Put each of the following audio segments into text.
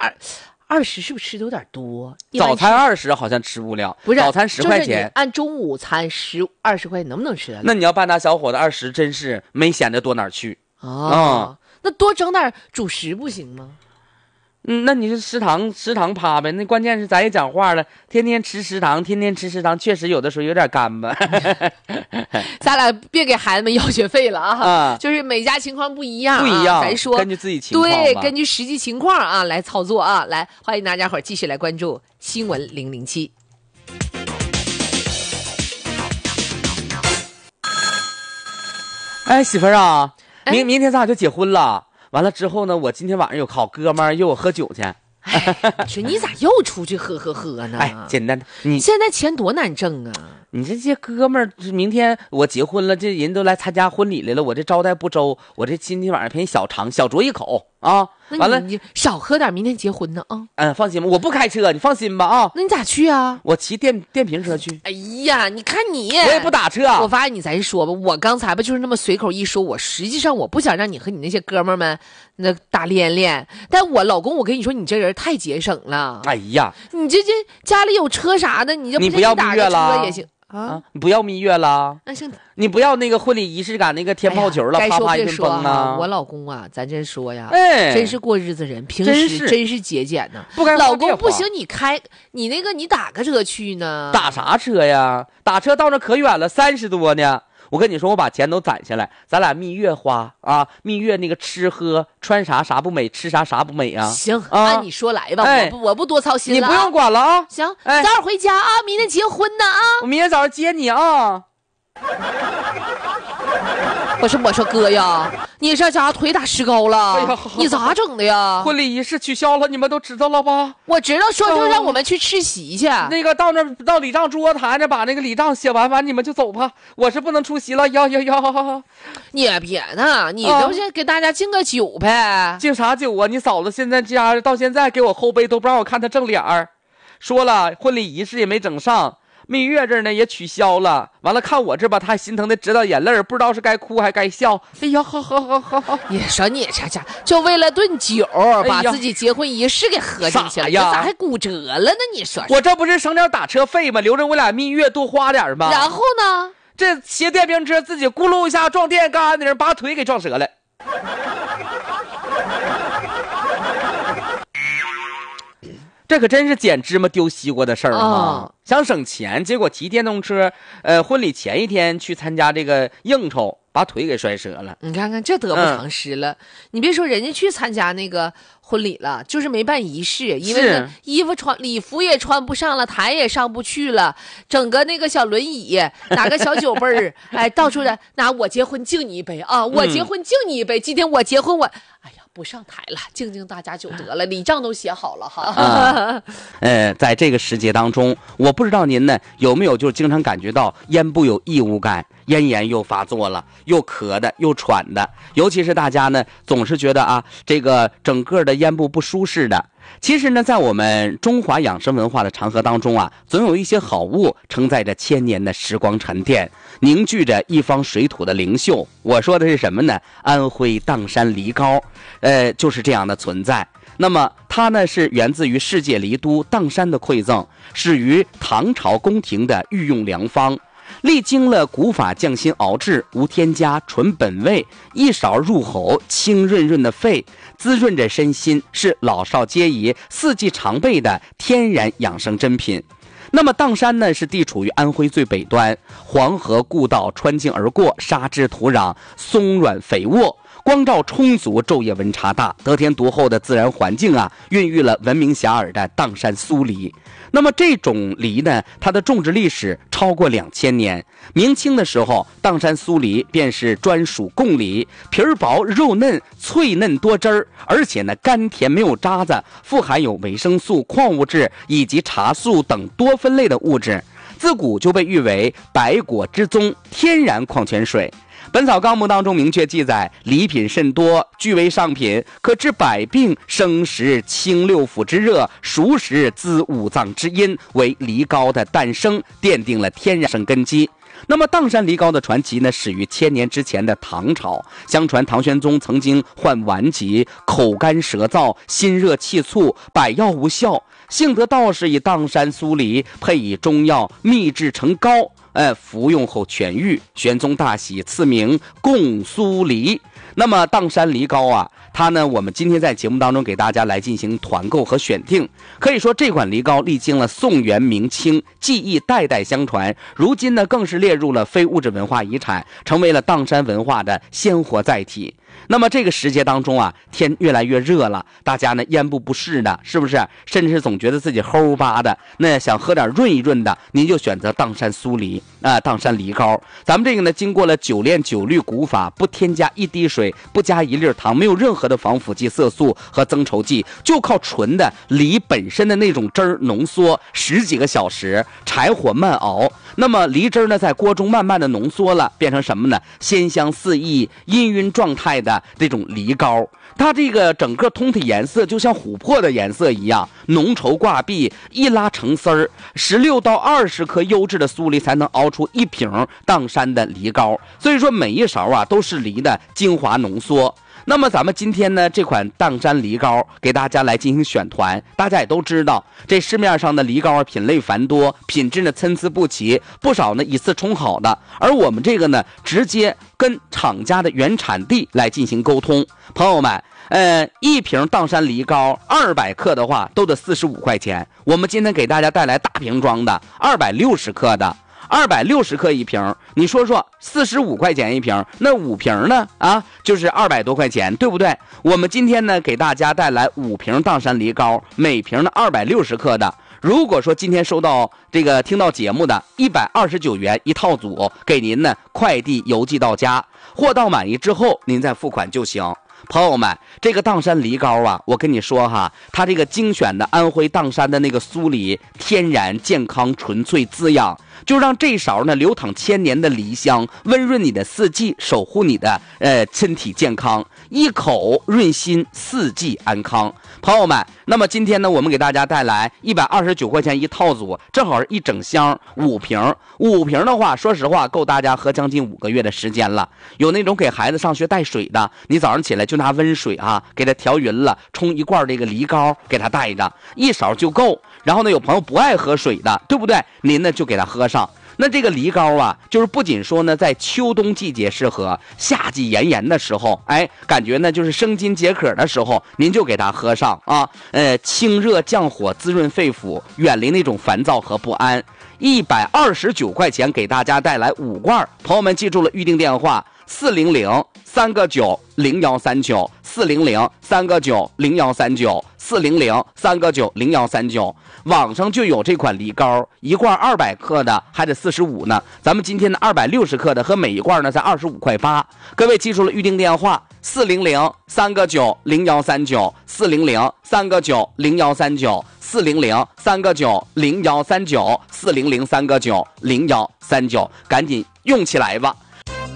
20是不是吃的有点多？ 早餐20好像吃不了， 不是早餐10块钱， 就是按中午餐20块钱能不能吃得了？ 那你要半大小伙子20，真是没显得多哪儿去啊。那多整点主食不行吗？ 那你是食堂趴呗。那关键是咱也讲话了，天天吃食堂，确实有的时候有点干巴。 咱俩别给孩子们要学费了啊！就是每家情况不一样，咱说根据自己情况， 对，根据实际情况啊来操作啊。来，欢迎大家伙继续来关注新闻007。 哎，媳妇儿啊，明天咱俩就结婚了。完了之后呢，我今天晚上有好哥们儿约我喝酒去。 哎，说你咋又出去喝呢？ 哎，简单的，你现在钱多难挣啊！ 你这些哥们儿，明天我结婚了，这人都来参加婚礼来了，我这招待不周，我这今天晚上陪你小酌一口啊。完了， 你少喝点，明天结婚呢啊。 放心吧，我不开车，你放心吧啊。 那你咋去啊？ 我骑电瓶车去。 哎呀，你看你， 我也不打车。 我发现你咱说吧，我刚才吧就是那么随口一说，我实际上我不想让你和你那些哥们儿们那大练练，但我老公，我跟你说，你这人太节省了。 哎呀， 你这家里有车啥的，你不要蜜月了也行。 你不要蜜月了， 那行， 你不要那个婚礼仪式感那个天炮球了，啪啪一顿崩啊！ 我老公啊，咱真说呀， 真是过日子人，平时真是节俭呢。 不该老公不行，你打个车去呢？ 打啥车呀？打车到那可远了，30多呢。我跟你说，我把钱都攒下来，咱俩蜜月花啊！蜜月那个吃喝穿啥不美，吃啥不美啊！ 行，按你说来吧，我不多操心了， 你不用管了啊！ 行，早点回家啊，明天结婚呢啊！ 我明天早上接你啊！ 我说哥呀，你这家伙腿打石膏了，哎呀，你咋整的呀？ 婚礼仪式取消了，你们都知道了吧？ 我知道，说就让我们去吃席去。 那个到礼账桌台那把那个礼账写完你们就走吧，我是不能出席了。要， 你别呢，你都是给大家敬个酒呗。 敬啥酒啊？你嫂子现在家到现在给我后背都不让我看她正脸儿，说了婚礼仪式也没整上。蜜月这呢也取消了，完了看我这吧，他还心疼的直到眼泪，不知道是该哭还该笑。哎呀，好！ 你说你这就为了顿酒，把自己结婚仪式给喝进去了，呀，咋还骨折了呢？你说我这不是省点打车费吗？留着我俩蜜月多花点吗？ 然后呢？ 这骑电瓶车自己咕噜一下撞电杆的人，把腿给撞折了。这可真是捡芝麻丢西瓜的事儿啊！想省钱，结果骑电动车，婚礼前一天去参加这个应酬，把腿给摔折了。 你看看这得不偿失了。你别说人家去参加那个婚礼了，就是没办仪式，因为衣服礼服也穿不上了，台也上不去了，整个那个小轮椅，拿个小酒杯儿，哎，到处的拿我结婚敬你一杯啊，我结婚敬你一杯，今天我结婚哎呀。不上台了，敬大家就得了，礼账都写好了哈。 在这个时节当中，我不知道您呢有没有就经常感觉到咽部有异物感，咽炎又发作了，又咳的又喘的，尤其是大家呢总是觉得啊这个整个的咽部不舒适的。其实呢，在我们中华养生文化的长河当中啊，总有一些好物承载着千年的时光沉淀，凝聚着一方水土的灵秀。我说的是什么呢？安徽砀山梨膏，就是这样的存在。那么它呢是源自于世界梨都砀山的馈赠，始于唐朝宫廷的御用良方。历经了古法匠心熬制，无添加，纯本味，一勺入喉，清润润的肺，滋润着身心，是老少皆宜、四季常备的天然养生珍品。那么砀山呢是地处于安徽最北端，黄河故道穿境而过，沙质土壤松软肥沃，光照充足，昼夜温差大，得天独厚的自然环境啊，孕育了闻名遐迩的砀山酥梨。那么这种梨呢，它的种植历史超过2000年。明清的时候，砀山酥梨便是专属贡梨，皮儿薄肉嫩，脆嫩多汁儿，而且呢甘甜没有渣子，富含有维生素、矿物质以及茶素等多酚类的物质，自古就被誉为百果之宗，天然矿泉水。本草纲目当中明确记载，梨品甚多，据为上品，可治百病，生食清六腑之热，熟食滋五脏之阴，为梨膏的诞生奠定了天然生根基。 那么砀山梨膏的传奇呢，始于1000年之前的唐朝。相传唐玄宗曾经患顽疾，口干舌燥，心热气促，百药无效，幸得道士以砀山酥梨配以中药秘制成膏，服用后痊愈。玄宗大喜，赐名贡酥梨。那么砀山梨膏啊，它呢，我们今天在节目当中给大家来进行团购和选定。可以说这款梨膏历经了宋元明清，技艺代代相传，如今呢更是列入了非物质文化遗产，成为了砀山文化的鲜活载体。那么这个时节当中啊，天越来越热了，大家呢咽部不适的，是不是？甚至总觉得自己齁巴的，那想喝点润一润的，您就选择砀山酥梨砀山梨膏。咱们这个呢，经过了9炼9滤古法，不添加1滴水，不加1粒糖，没有任何的防腐剂、色素和增稠剂，就靠纯的梨本身的那种汁儿浓缩10几个小时，柴火慢熬。那么梨汁呢，在锅中慢慢的浓缩了，变成什么呢？鲜香四溢、氤氲状态的这种梨膏。它这个整个通体颜色就像琥珀的颜色一样，浓稠挂壁，一拉成丝儿。16到20颗优质的酥梨才能熬出1瓶砀山的梨膏，所以说每一勺啊都是梨的精华浓缩。那么咱们今天呢，这款砀山梨膏给大家来进行选团。大家也都知道，这市面上的梨膏品类繁多，品质呢参差不齐，不少呢以次充好的。而我们这个呢，直接跟厂家的原产地来进行沟通。朋友们，一瓶砀山梨膏200克的话，都得45块钱。我们今天给大家带来大瓶装的260克的。260克一瓶，你说说45块钱一瓶，那5瓶呢？就是200多块钱，对不对？我们今天呢，给大家带来5瓶砀山梨膏，每瓶呢260克的。如果说今天收到听到节目的129元一套组，给您呢快递邮寄到家，货到满意之后您再付款就行。朋友们，这个砀山梨膏啊，我跟你说哈，它这个精选的安徽砀山的那个酥梨，天然、健康、纯粹、滋养，就让这勺呢流淌1000年的梨香，温润你的四季，守护你的身体健康，一口润心，四季安康。朋友们，那么今天呢，我们给大家带来129块钱一套组，正好是一整箱5瓶。5瓶的话，说实话够大家喝将近5个月的时间了。有那种给孩子上学带水的，你早上起来就拿温水给它调匀了，冲一罐这个梨膏给它带着，一勺就够。然后呢，有朋友不爱喝水的，对不对？您呢就给它喝上。那这个梨膏啊，就是不仅说呢，在秋冬季节适合，夏季炎炎的时候，感觉呢就是生津解渴的时候，您就给它喝上清热降火，滋润肺腑，远离那种烦躁和不安。129块钱给大家带来5罐，朋友们记住了预定电话400-3个9-0139，400-3个9-0139，400-3个9-0139，网上就有这款梨膏，一罐200克的还得45呢，咱们今天的260克的和每一罐呢才25块8。各位记住了预定电话，400-3个9-0139，400-3个9-0139，400-3个9-0139，赶紧用起来吧。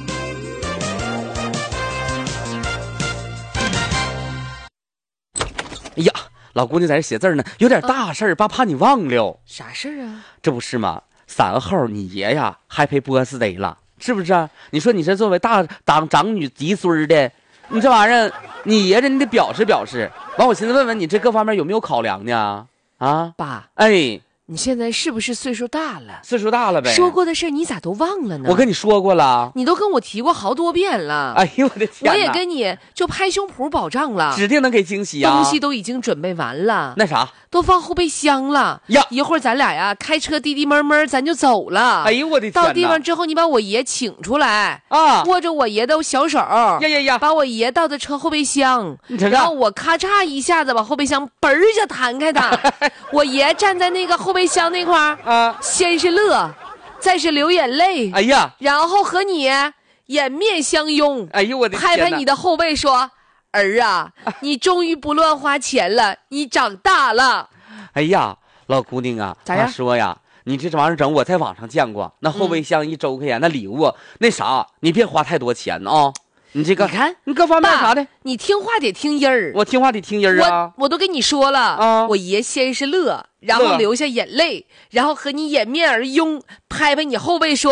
哎呀，老姑娘在这写字呢，有点大事儿，怕你忘了。 啥事儿啊？ 这不是吗？3号你爷呀happy birthday了，是不是？你说你这作为长女嫡孙的，你这玩意儿，你爷这你得表示表示。完，我寻思问问你这各方面有没有考量呢？ 爸，你现在是不是岁数大了？ 岁数大了呗。 说过的事你咋都忘了呢？ 我跟你说过了， 你都跟我提过好多遍了。 哎呦我的天哪！ 我也跟你就拍胸脯保障了， 指定能给惊喜啊！ 东西都已经准备完了， 那啥都放后备箱了呀。 一会儿咱俩呀开车滴滴闷闷咱就走了。 哎呦我的天哪！ 到地方之后你把我爷请出来握着我爷的小手把我爷倒在车后备箱，然后我咔嚓一下子把后备箱嘣儿就弹开它我爷站在那个后备箱那块儿先是乐，再是流眼泪， 哎呀， 然后和你掩面相拥， 哎呦我的天哪， 拍拍你的后背说：“儿啊，你终于不乱花钱了，你长大了。” 哎呀，老姑娘啊， 咋样？ 说呀，你这玩意儿整，我在网上见过，那后备箱1周块钱，那礼物那啥，你别花太多钱啊。你这个， 你看你各方面啥的， 你听话得听音儿。 我听话得听音儿啊！ 我都跟你说了我爷先是乐，然后流下眼泪，然后和你掩面而拥，拍拍你后背说：“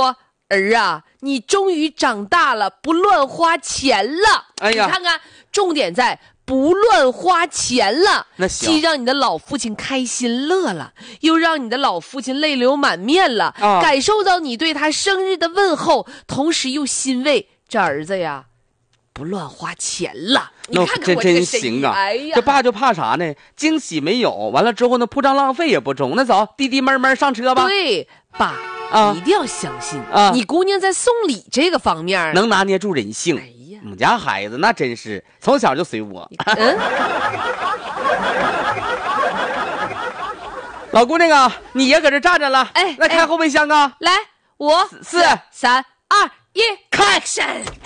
儿啊，你终于长大了，不乱花钱了。 哎呀， 你看看，重点在不乱花钱了。 那行， 既让你的老父亲开心乐了，又让你的老父亲泪流满面了，感受到你对他生日的问候，同时又欣慰这儿子呀不乱花钱了。你看看我这个行啊！ 哎呀， 这爸就怕啥呢？惊喜没有，完了之后呢，铺张浪费也不中。那走，弟弟慢慢上车吧。 对，爸，你一定要相信你姑娘在送礼这个方面能拿捏住人性。 哎呀， 我们家孩子那真是从小就随我。老姑娘啊，你也搁这站着了。 哎， 来开后备箱啊！ 来，5、4、3、2、1，开始。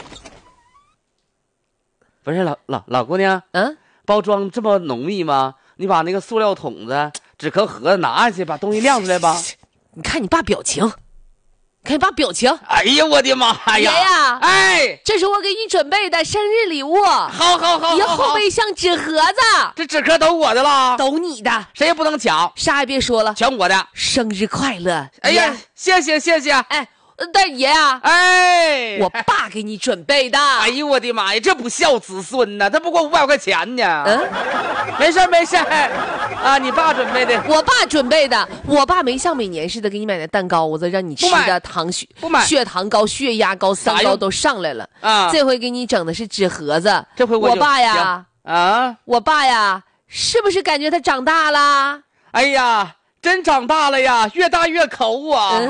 不是老姑娘，包装这么浓密吗？你把那个塑料桶子、纸壳盒子拿下去，把东西亮出来吧。 你看你爸表情，看你爸表情。 哎呀，我的妈呀！ 爷呀， 哎， 这是我给你准备的生日礼物。 好， 一后备箱纸盒子， 这纸壳都我的了， 都你的， 谁也不能抢， 啥也别说了， 全我的。 生日快乐！ 哎呀，谢谢。 哎。但爷啊， 哎， 我爸给你准备的。 哎呦我的妈呀，这不孝子孙呐，他不过500块钱呢。没事啊，你爸准备的， 我爸准备的。我爸没像每年似的给你买的蛋糕子，让你吃的血糖高、血压高、三高都上来了啊。这回给你整的是纸盒子。 这回我爸呀，我爸呀，是不是感觉他长大了？ 哎呀，真长大了呀，越大越抠啊。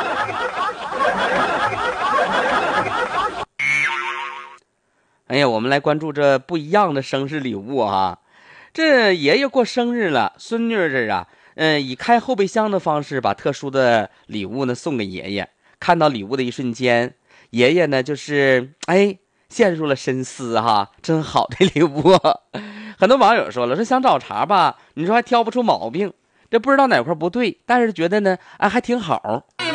哎呀，我们来关注这不一样的生日礼物啊！这爷爷过生日了，孙女这啊，以开后备箱的方式把特殊的礼物呢送给爷爷。看到礼物的一瞬间，爷爷呢就是陷入了深思哈，真好这礼物。很多网友说了，说想找茬吧，你说还挑不出毛病，这不知道哪块不对，但是觉得呢，还挺好。